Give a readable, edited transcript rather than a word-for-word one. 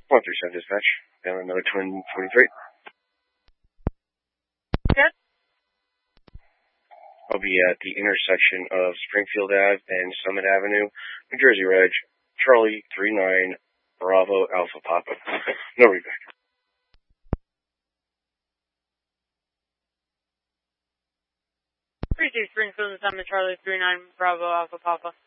137 dispatch. Down another twin 23. Yes. I'll be at the intersection of Springfield Ave and Summit Avenue, New Jersey Reg, Charlie 39 Bravo Alpha Papa. No reback. 32 Springfield and Summit, Charlie 39 Bravo Alpha Papa.